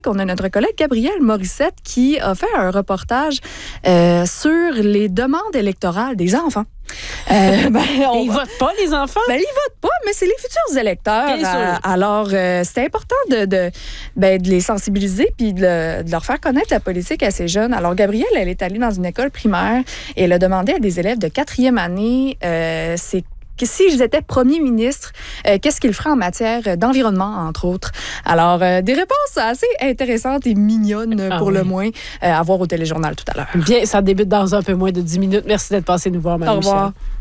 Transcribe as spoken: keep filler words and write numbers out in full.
On a notre collègue Gabrielle Morissette qui a fait un reportage euh, sur les demandes électorales des enfants. Euh, ben, on... Ils votent pas, les enfants? Ben, ils votent pas, mais c'est les futurs électeurs. Euh, alors, euh, c'est important de, de, ben, de les sensibiliser puis de, le, de leur faire connaître la politique à ces jeunes. Alors, Gabrielle, elle est allée dans une école primaire et elle a demandé à des élèves de quatrième année, euh, c'est que s'ils étaient premiers ministres, euh, qu'est-ce qu'ils feraient en matière d'environnement, entre autres. Alors, euh, des réponses assez intéressantes et mignonnes, ah pour oui. le moins, euh, à voir au téléjournal tout à l'heure. Bien, ça débute dans un peu moins de dix minutes. Merci d'être passé nous voir, Madame Au revoir. Michel.